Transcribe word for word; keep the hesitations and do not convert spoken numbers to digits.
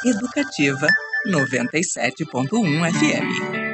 Educativa noventa e sete ponto um F M.